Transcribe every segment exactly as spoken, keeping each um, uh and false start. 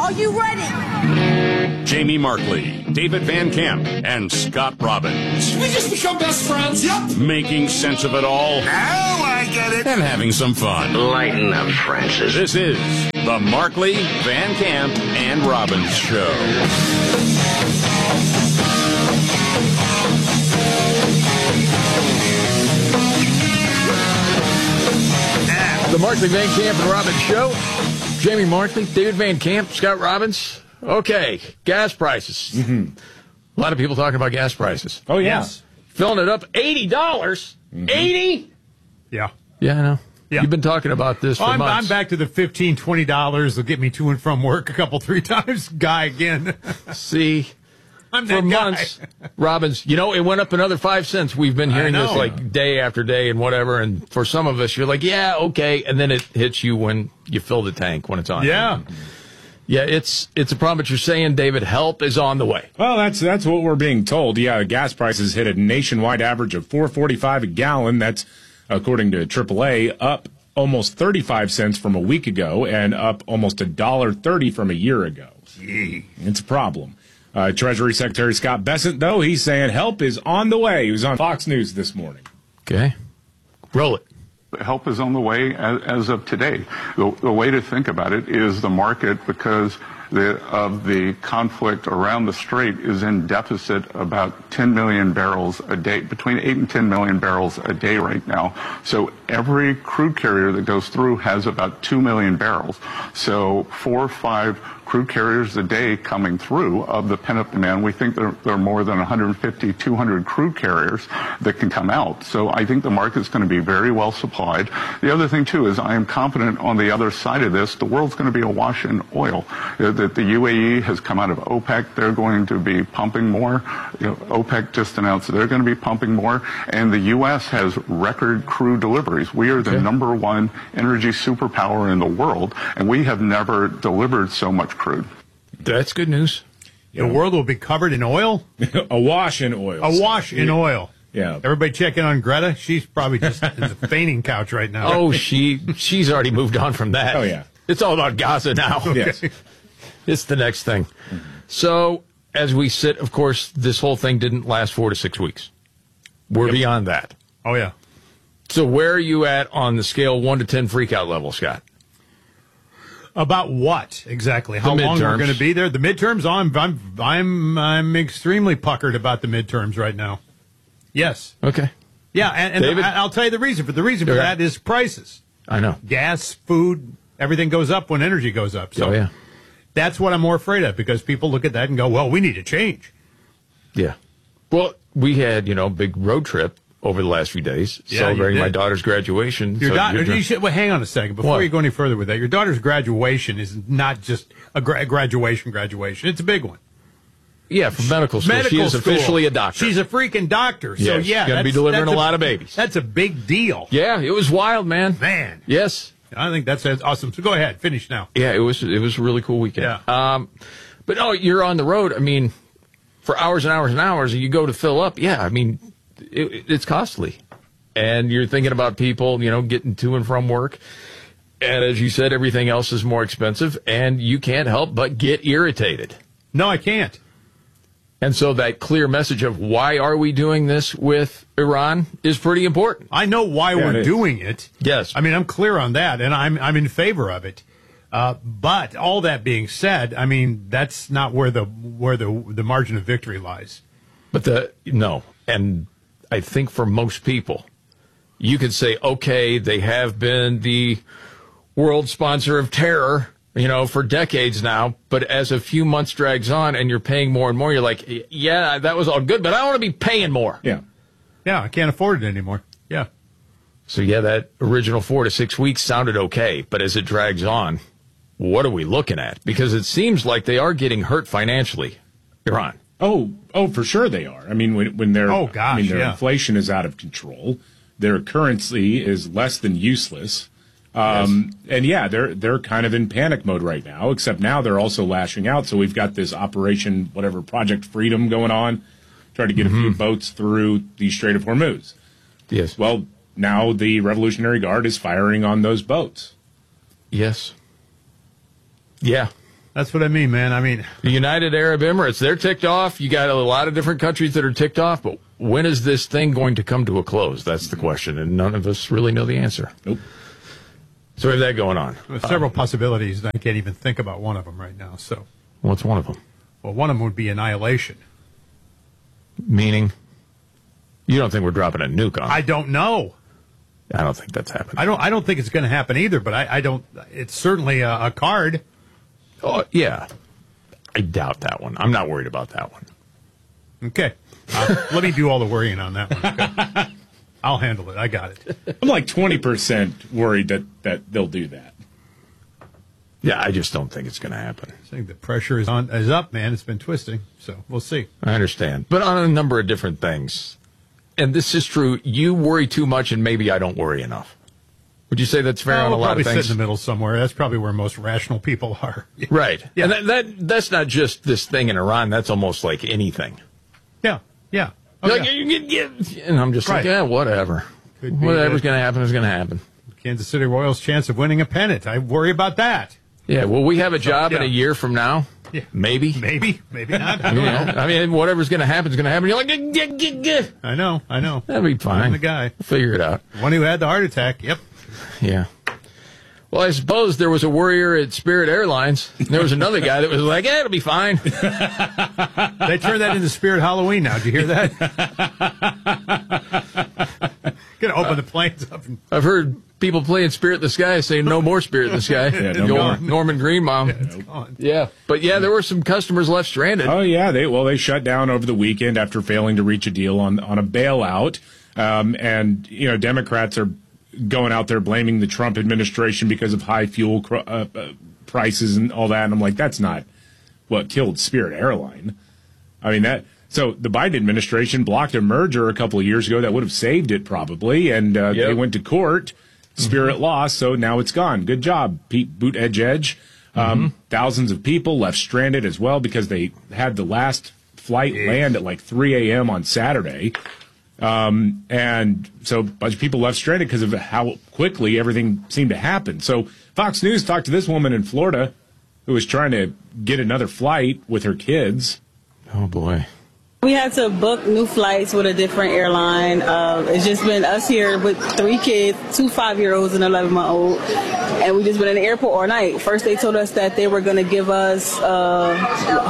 Are you ready? Jamie Markley, David Van Camp, and Scott Robbins. Did we just become best friends? Yep. Making sense of it all. Now I get it. And having some fun. Lighten up, Francis. This is the Markley, Van Camp, and Robbins Show. The Markley, Van Camp, and Robbins Show. Jamie Markley, David Van Camp, Scott Robbins. Okay, gas prices. Mm-hmm. A lot of people talking about gas prices. Oh, yeah. Yes. Filling it up eighty dollars. Mm-hmm. eighty? Yeah. Yeah, I know. Yeah. You've been talking about this for well, I'm, months. I'm back to the fifteen dollars, twenty dollars. They'll get me to and from work a couple, three times. Guy again. See, I'm for that guy. months, Robbins, you know, it went up another five cents. We've been hearing this like day after day and whatever. And for some of us, you're like, yeah, okay. And then it hits you when you fill the tank when it's on. Yeah. Yeah, it's it's a problem, but you're saying, David, help is on the way. Well, that's that's what we're being told. Yeah, gas prices hit a nationwide average of four forty-five a gallon. That's, according to triple A, up almost thirty-five cents from a week ago and up almost one dollar thirty from a year ago. Gee. It's a problem. Uh, Treasury Secretary Scott Bessent, though, he's saying help is on the way. He was on Fox News this morning. Okay. Roll it. Help is on the way as, as of today. The, the way to think about it is the market, because the, of the conflict around the strait, is in deficit about ten million barrels a day, between eight and ten million barrels a day right now. So every crude carrier that goes through has about two million barrels. So four or five crude carriers a day coming through of the pent-up demand. We think there, there are more than one hundred fifty, two hundred crude carriers that can come out. So I think the market's going to be very well supplied. The other thing, too, is I am confident on the other side of this, the world's going to be awash in oil. That the U A E has come out of OPEC. They're going to be pumping more. You know, OPEC just announced that they're going to be pumping more. And the U S has record crude deliveries. We are the okay. number one energy superpower in the world, and we have never delivered so much crude. That's good news. The world will be covered in oil? Awash in oil. Awash in oil. Yeah. Everybody check in on Greta. She's probably just in the fainting couch right now. Oh, she she's already moved on from that. Oh, yeah. It's all about Gaza now. Okay. Yes. It's the next thing. Mm-hmm. So, as we sit, of course, this whole thing didn't last four to six weeks. We're yep. beyond that. Oh, yeah. So, where are you at on the scale one to ten freakout level, Scott? About what exactly? How long we're going to be there? The midterms. I'm I'm I'm I'm extremely puckered about the midterms right now. Yes. Okay. Yeah, and, and David? I, I'll tell you the reason for the reason for okay. that is prices. I know. Gas, food, everything goes up when energy goes up. So oh yeah. That's what I'm more afraid of, because people look at that and go, "Well, we need to change." Yeah. Well, we had you know big road trip over the last few days, yeah, celebrating my daughter's graduation. Your so daughter, you should, well, hang on a second before what? you go any further with that. Your daughter's graduation is not just a gra- graduation, graduation. It's a big one. Yeah, from medical school. Medical she is school. officially a doctor. She's a freaking doctor. So yes, yeah, she's gonna be delivering a, a lot of babies. That's a big deal. Yeah, it was wild, man. Man. Yes. I think that's awesome. So go ahead, finish now. Yeah, it was it was a really cool weekend. Yeah. Um, but oh, you're on the road. I mean, for hours and hours and hours, you go to fill up. Yeah, I mean, it, it's costly. And you're thinking about people, you know, getting to and from work. And as you said, everything else is more expensive, and you can't help but get irritated. No, I can't. And so that clear message of why are we doing this with Iran is pretty important. I know why yeah, we're it doing it. Yes. I mean, I'm clear on that, and I'm I'm in favor of it. Uh, but all that being said, I mean, that's not where the where the the margin of victory lies. But the no, and I think for most people, you could say, okay, they have been the world sponsor of terror, you know, for decades now. But as a few months drags on and you're paying more and more, you're like, yeah, that was all good, but I want to be paying more. Yeah. Yeah, I can't afford it anymore. Yeah. So, yeah, that original four to six weeks sounded okay. But as it drags on, what are we looking at? Because it seems like they are getting hurt financially, Iran. Oh, oh, for sure they are. I mean, when, when their, oh, gosh, I mean, their yeah. inflation is out of control. Their currency is less than useless. Um, yes. And, yeah, they're they're kind of in panic mode right now, except now they're also lashing out. So we've got this Operation, whatever, Project Freedom going on, trying to get mm-hmm. a few boats through the Strait of Hormuz. Yes. Well, now the Revolutionary Guard is firing on those boats. Yes. Yeah. That's what I mean, man. I mean, the United Arab Emirates, they're ticked off. You got a lot of different countries that are ticked off, but when is this thing going to come to a close? That's the question, and none of us really know the answer. Nope. So we have that going on. There's several uh, possibilities, and I can't even think about one of them right now. So, what's one of them? Well, one of them would be annihilation. Meaning? You don't think we're dropping a nuke on? I don't know. I don't think that's happening. I don't. I don't think it's going to happen either. But I, I don't. It's certainly a, a card. Oh yeah, I doubt that one. I'm not worried about that one. Okay, uh, let me do all the worrying on that one. Okay? I'll handle it. I got it. I'm like twenty percent worried that that they'll do that. Yeah, I just don't think it's going to happen. I think the pressure is on is up, man. It's been twisting, so we'll see. I understand, but on a number of different things, and this is true. You worry too much, and maybe I don't worry enough. Would you say that's fair no, on a we'll lot of things? things? Sit in the middle somewhere. That's probably where most rational people are. Right. Yeah. And that, that that's not just this thing in Iran. That's almost like anything. Yeah. Yeah. Oh, like, yeah. you get, get, and I'm just right. like, yeah, whatever. Could be Whatever's the, going to happen is going to happen. Kansas City Royals' chance of winning a pennant. I worry about that. Yeah. Will we have a job so, yeah. in a year from now? Yeah. Maybe. Maybe. Maybe not. I don't yeah. know. I mean, whatever's going to happen is going to happen. You're like, get, get, get, get. I know. I know. That'll be fine. I'm the guy. We'll figure it out. The one who had the heart attack. Yep. Yeah. Well, I suppose there was a worrier at Spirit Airlines. There was another guy that was like, yeah, it'll be fine. They turned that into Spirit Halloween now. Did you hear that? Gonna open the planes up. And... I've heard people playing Spirit in the Sky saying no more Spirit in the Sky. Yeah, no Norman, more. Norman Greenbaum. Yeah, it's gone. Yeah. But yeah, there were some customers left stranded. Oh yeah, they well they shut down over the weekend after failing to reach a deal on on a bailout, um, and you know Democrats are going out there blaming the Trump administration because of high fuel cr- uh, uh, prices and all that. And I'm like, that's not what killed Spirit Airline. I mean that. So the Biden administration blocked a merger a couple of years ago that would have saved it probably, and uh, Yep. they went to court. Spirit mm-hmm. lost, so now it's gone. Good job, Pete Buttigieg. Um, mm-hmm. Thousands of people left stranded as well because they had the last flight land at like three a.m. on Saturday. Um, and so a bunch of people left stranded because of how quickly everything seemed to happen. So Fox News talked to this woman in Florida who was trying to get another flight with her kids. Oh, boy. We had to book new flights with a different airline. Uh, it's just been us here with three kids, two five-year-olds and an eleven-month-old, and we just been in the airport all night. First, they told us that they were going to give us uh,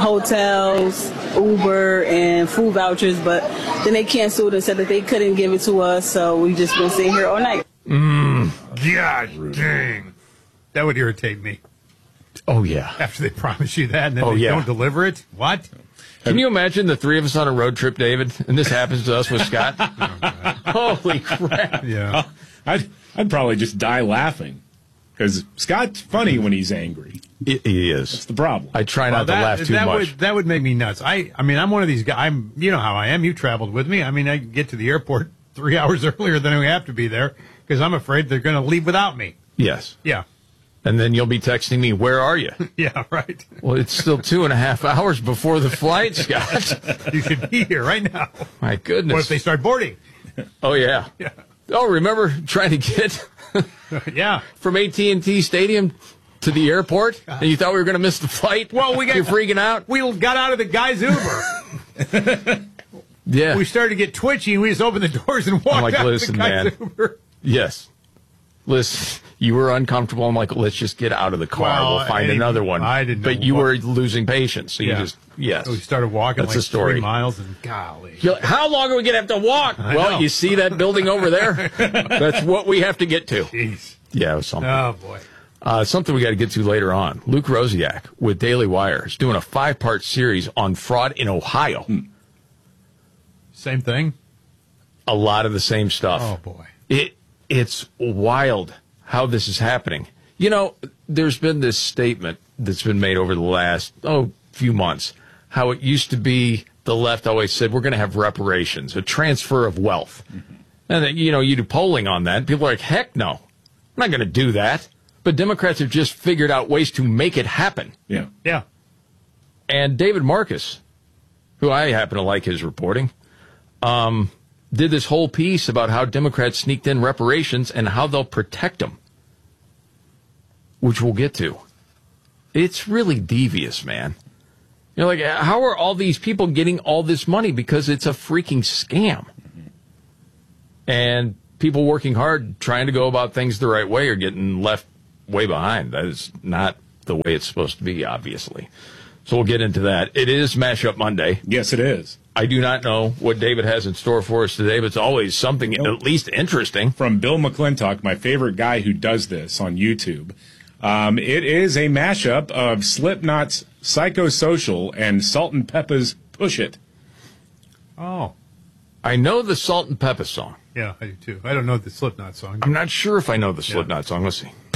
hotels, Uber, and food vouchers, but then they canceled and said that they couldn't give it to us, so we just been sitting here all night. Mm, God dang. That would irritate me. Oh, yeah. After they promise you that and then oh, they yeah. don't deliver it? What? Can you imagine the three of us on a road trip, David? And this happens to us with Scott? Oh, holy crap. Yeah. I'd, I'd probably just die laughing because Scott's funny when he's angry. It, he is. That's the problem. I try Well, not that, to laugh too that much. Would, that would make me nuts. I, I mean, I'm one of these guys. I'm, you know how I am. You traveled with me. I mean, I get to the airport three hours earlier than we have to be there because I'm afraid they're going to leave without me. Yes. Yeah. And then you'll be texting me, where are you? Yeah, right. Well, it's still two and a half hours before the flight, Scott. You should be here right now. My goodness. What if they start boarding? Oh, yeah. Yeah. Oh, remember trying to get Yeah. from A T and T Stadium to the airport? And you thought we were going to miss the flight? Well, we got, You're freaking out? We got out of the guy's Uber. Yeah. We started to get twitchy, and we just opened the doors and walked I'm like, out listen, of the guy's man. Uber. Yes. Listen, you were uncomfortable. I'm like, let's just get out of the car. Well, we'll find I another one. I didn't know But you what- were losing patience. So Yeah. you just, yes. So we started walking That's like the story. three miles, and golly. You're like, how long are we going to have to walk? I well, know. you see that building over there? That's what we have to get to. Jeez. Yeah, it was something. Oh, boy. Uh, something we got to get to later on. Luke Rosiak with Daily Wire is doing a five-part series on fraud in Ohio. Hmm. Same thing? A lot of the same stuff. Oh, boy. It It's wild how this is happening. You know, there's been this statement that's been made over the last, oh, few months, how it used to be the left always said, we're going to have reparations, a transfer of wealth. Mm-hmm. And, that, you know, you do polling on that, and people are like, heck no, I'm not going to do that. But Democrats have just figured out ways to make it happen. Yeah. Yeah. And David Marcus, who I happen to like his reporting, um, did this whole piece about how Democrats sneaked in reparations and how they'll protect them, which we'll get to. It's really devious, man. You're like, how are all these people getting all this money? Because it's a freaking scam. And people working hard, trying to go about things the right way, are getting left way behind. That is not the way it's supposed to be, obviously. So we'll get into that. It is Mashup Monday. Yes, it is. I do not know what David has in store for us today, but it's always something at least interesting. From Bill McClintock, my favorite guy who does this on YouTube. Um, it is a mashup of Slipknot's Psychosocial and Salt and Peppa's Push It. Oh. I know the Salt and Peppa song. Yeah, I do too. I don't know the Slipknot song. I'm not sure if I know the Slipknot yeah. song. Let's see.